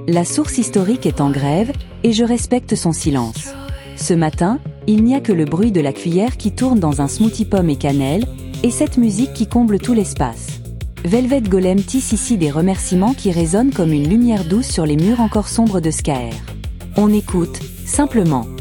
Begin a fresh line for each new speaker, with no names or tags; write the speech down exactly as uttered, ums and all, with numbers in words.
La source historique est en grève, et je respecte son silence. Ce matin, il n'y a que le bruit de la cuillère qui tourne dans un smoothie pomme et cannelle, et cette musique qui comble tout l'espace. Velvet Golem tisse ici des remerciements qui résonnent comme une lumière douce sur les murs encore sombres de Skaer. On écoute, simplement.